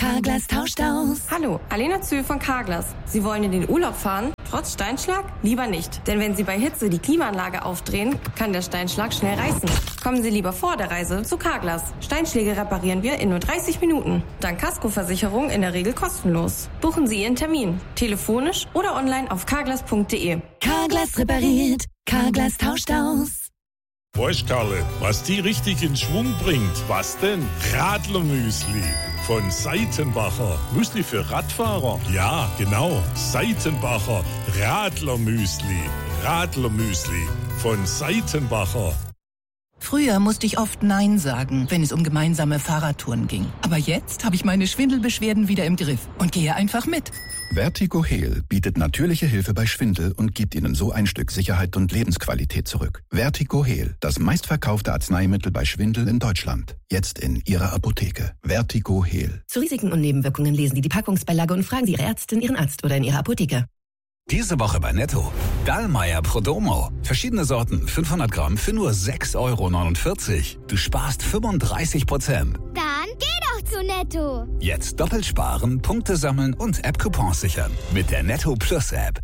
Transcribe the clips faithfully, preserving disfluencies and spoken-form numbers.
Carglass tauscht aus. Hallo, Alena Zühl von Carglass. Sie wollen in den Urlaub fahren? Trotz Steinschlag? Lieber nicht. Denn wenn Sie bei Hitze die Klimaanlage aufdrehen, kann der Steinschlag schnell reißen. Kommen Sie lieber vor der Reise zu Carglass. Steinschläge reparieren wir in nur dreißig Minuten. Dank Kaskoversicherung in der Regel kostenlos. Buchen Sie Ihren Termin. Telefonisch oder online auf carglass punkt de. Carglass repariert. Carglass tauscht aus. Weißt Karle, was die richtig in Schwung bringt? Was denn? Radlermüsli von Seitenbacher. Müsli für Radfahrer? Ja, genau. Seitenbacher Radlermüsli. Radlermüsli von Seitenbacher. Früher musste ich oft Nein sagen, wenn es um gemeinsame Fahrradtouren ging. Aber jetzt habe ich meine Schwindelbeschwerden wieder im Griff und gehe einfach mit. Vertigo Heal bietet natürliche Hilfe bei Schwindel und gibt Ihnen so ein Stück Sicherheit und Lebensqualität zurück. Vertigo Heal, das meistverkaufte Arzneimittel bei Schwindel in Deutschland. Jetzt in Ihrer Apotheke. Vertigo Heal. Zu Risiken und Nebenwirkungen lesen Sie die Packungsbeilage und fragen Sie Ihre Ärztin, Ihren Arzt oder in Ihrer Apotheke. Diese Woche bei Netto. Dallmayr Prodomo. Verschiedene Sorten, fünfhundert Gramm für nur sechs Euro neunundvierzig. Du sparst fünfunddreißig Prozent. Dann geh doch zu Netto. Jetzt doppelt sparen, Punkte sammeln und App-Coupons sichern. Mit der Netto Plus App.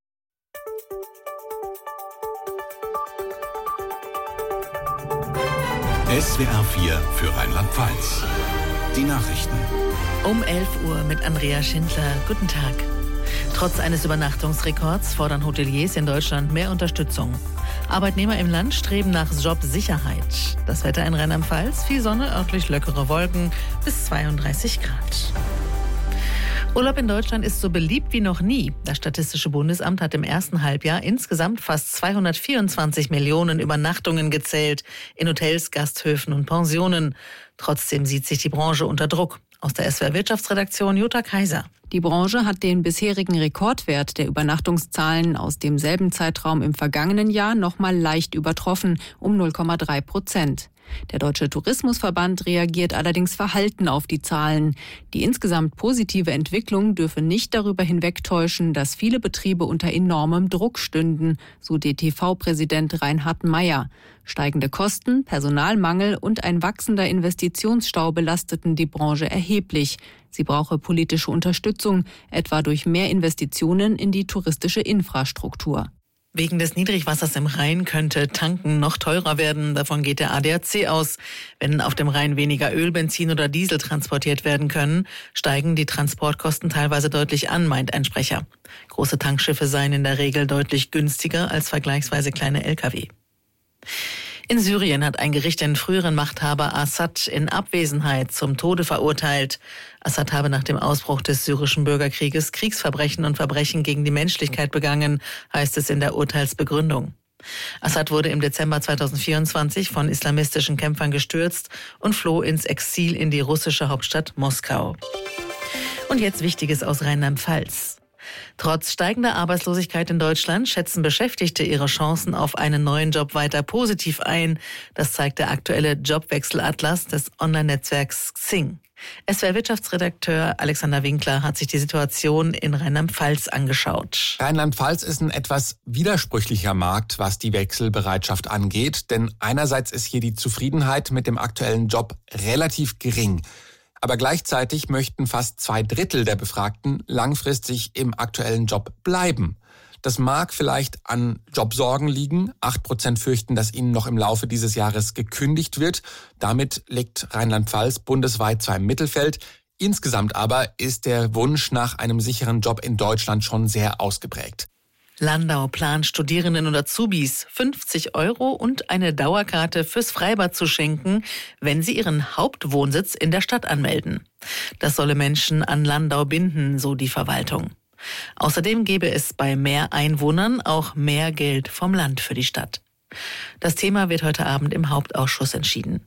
S W R vier für Rheinland-Pfalz. Die Nachrichten. Um elf Uhr mit Andrea Schindler. Guten Tag. Trotz eines Übernachtungsrekords fordern Hoteliers in Deutschland mehr Unterstützung. Arbeitnehmer im Land streben nach Jobsicherheit. Das Wetter in Rheinland-Pfalz, viel Sonne, örtlich lockere Wolken bis zweiunddreißig Grad. Urlaub in Deutschland ist so beliebt wie noch nie. Das Statistische Bundesamt hat im ersten Halbjahr insgesamt fast zweihundertvierundzwanzig Millionen Übernachtungen gezählt in Hotels, Gasthöfen und Pensionen. Trotzdem sieht sich die Branche unter Druck. Aus der S W R Wirtschaftsredaktion Jutta Kaiser. Die Branche hat den bisherigen Rekordwert der Übernachtungszahlen aus demselben Zeitraum im vergangenen Jahr noch mal leicht übertroffen, um null Komma drei Prozent. Der Deutsche Tourismusverband reagiert allerdings verhalten auf die Zahlen. Die insgesamt positive Entwicklung dürfe nicht darüber hinwegtäuschen, dass viele Betriebe unter enormem Druck stünden, so D T V-Präsident Reinhard Meyer. Steigende Kosten, Personalmangel und ein wachsender Investitionsstau belasteten die Branche erheblich. Sie brauche politische Unterstützung, etwa durch mehr Investitionen in die touristische Infrastruktur. Wegen des Niedrigwassers im Rhein könnte Tanken noch teurer werden. Davon geht der A D A C aus. Wenn auf dem Rhein weniger Öl, Benzin oder Diesel transportiert werden können, steigen die Transportkosten teilweise deutlich an, meint ein Sprecher. Große Tankschiffe seien in der Regel deutlich günstiger als vergleichsweise kleine L K W. In Syrien hat ein Gericht den früheren Machthaber Assad in Abwesenheit zum Tode verurteilt. Assad habe nach dem Ausbruch des syrischen Bürgerkrieges Kriegsverbrechen und Verbrechen gegen die Menschlichkeit begangen, heißt es in der Urteilsbegründung. Assad wurde im Dezember zweitausendvierundzwanzig von islamistischen Kämpfern gestürzt und floh ins Exil in die russische Hauptstadt Moskau. Und jetzt Wichtiges aus Rheinland-Pfalz. Trotz steigender Arbeitslosigkeit in Deutschland schätzen Beschäftigte ihre Chancen auf einen neuen Job weiter positiv ein. Das zeigt der aktuelle Jobwechselatlas des Online-Netzwerks Xing. S W R-Wirtschaftsredakteur Alexander Winkler hat sich die Situation in Rheinland-Pfalz angeschaut. Rheinland-Pfalz ist ein etwas widersprüchlicher Markt, was die Wechselbereitschaft angeht. Denn einerseits ist hier die Zufriedenheit mit dem aktuellen Job relativ gering. Aber gleichzeitig möchten fast zwei Drittel der Befragten langfristig im aktuellen Job bleiben. Das mag vielleicht an Jobsorgen liegen. Acht Prozent fürchten, dass ihnen noch im Laufe dieses Jahres gekündigt wird. Damit liegt Rheinland-Pfalz bundesweit zwar im Mittelfeld. Insgesamt aber ist der Wunsch nach einem sicheren Job in Deutschland schon sehr ausgeprägt. Landau plant Studierenden und Azubis fünfzig Euro und eine Dauerkarte fürs Freibad zu schenken, wenn sie ihren Hauptwohnsitz in der Stadt anmelden. Das solle Menschen an Landau binden, so die Verwaltung. Außerdem gäbe es bei mehr Einwohnern auch mehr Geld vom Land für die Stadt. Das Thema wird heute Abend im Hauptausschuss entschieden.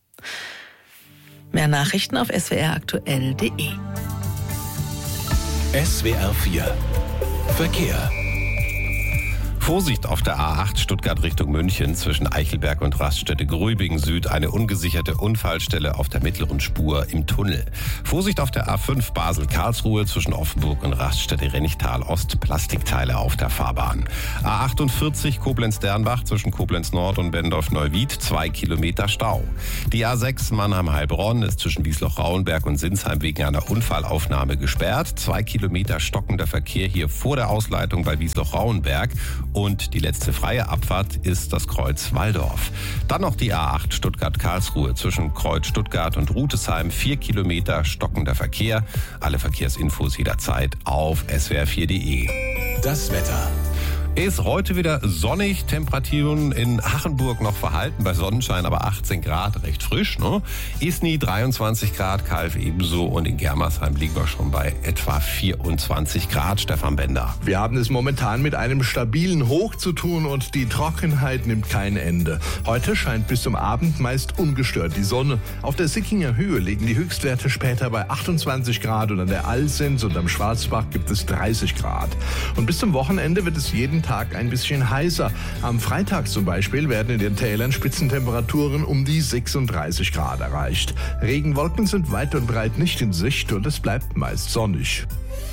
Mehr Nachrichten auf s w r aktuell punkt de. S W R vier Verkehr. Vorsicht auf der A acht Stuttgart Richtung München zwischen Eichelberg und Raststätte Grübingen Süd. Eine ungesicherte Unfallstelle auf der mittleren Spur im Tunnel. Vorsicht auf der A fünf Basel-Karlsruhe zwischen Offenburg und Raststätte Rennichtal Ost. Plastikteile auf der Fahrbahn. A achtundvierzig Koblenz-Dernbach zwischen Koblenz Nord und Bendorf-Neuwied. Zwei Kilometer Stau. Die A sechs Mannheim-Heilbronn ist zwischen Wiesloch-Rauenberg und Sinsheim wegen einer Unfallaufnahme gesperrt. Zwei Kilometer stockender Verkehr hier vor der Ausleitung bei Wiesloch-Rauenberg. Und die letzte freie Abfahrt ist das Kreuz Walldorf. Dann noch die A acht Stuttgart-Karlsruhe zwischen Kreuz Stuttgart und Rutesheim. Vier Kilometer stockender Verkehr. Alle Verkehrsinfos jederzeit auf s w r vier punkt d e. Das Wetter. Ist heute wieder sonnig, Temperaturen in Hachenburg noch verhalten, bei Sonnenschein aber achtzehn Grad, recht frisch, ne? Isny dreiundzwanzig Grad, Kalf ebenso und in Germersheim liegen wir schon bei etwa vierundzwanzig Grad, Stefan Bender. Wir haben es momentan mit einem stabilen Hoch zu tun und die Trockenheit nimmt kein Ende. Heute scheint bis zum Abend meist ungestört die Sonne. Auf der Sickinger Höhe liegen die Höchstwerte später bei achtundzwanzig Grad und an der Alsens und am Schwarzbach gibt es dreißig Grad. Und bis zum Wochenende wird es jeden Tag ein bisschen heißer. Am Freitag zum Beispiel werden in den Tälern Spitzentemperaturen um die sechsunddreißig Grad erreicht. Regenwolken sind weit und breit nicht in Sicht und es bleibt meist sonnig.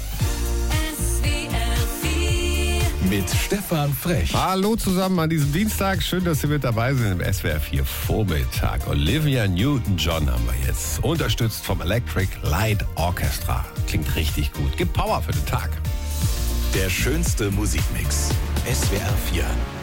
Mit Stefan Frech. Hallo zusammen an diesem Dienstag. Schön, dass Sie mit dabei sind im S W R vier Vormittag. Olivia Newton-John haben wir jetzt. Unterstützt vom Electric Light Orchestra. Klingt richtig gut. Gibt Power für den Tag. Der schönste Musikmix. S W R vier.